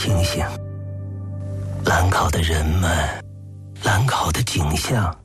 清醒。兰考的人们，兰考的景象，